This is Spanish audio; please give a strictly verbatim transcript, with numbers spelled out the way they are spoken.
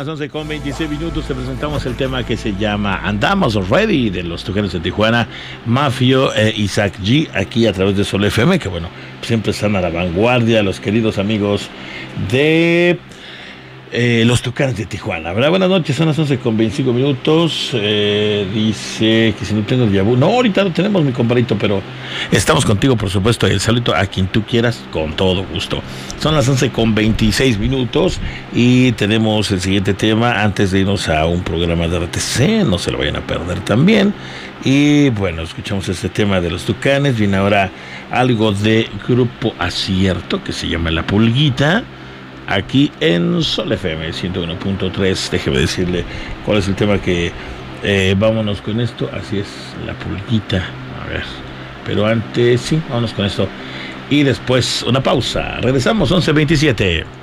once con veintiséis minutos te presentamos el tema que se llama Andamos Ready de los Tucanes de Tijuana, Mafio e Isaac G, aquí a través de Sol F M, que bueno, siempre están a la vanguardia los queridos amigos de eh, los Tucanes de Tijuana, ¿verdad? Buenas noches, son las once con veinticinco minutos. Eh, dice que si no tengo el yabú, no, ahorita no tenemos, mi compadrito, pero estamos contigo, por supuesto. El saludo a quien tú quieras, con todo gusto. Son las once con veintiséis minutos y tenemos el siguiente tema antes de irnos a un programa de R T C, no se lo vayan a perder también. Y bueno, escuchamos este tema de los Tucanes. Viene ahora algo de Grupo Acierto que se llama La Pulguita, aquí en Sol F M ciento uno punto tres. Déjeme decirle cuál es el tema que eh, vámonos con esto. Así es, La Pulguita. A ver, pero antes, sí, vámonos con esto. Y después una pausa. Regresamos, once veintisiete.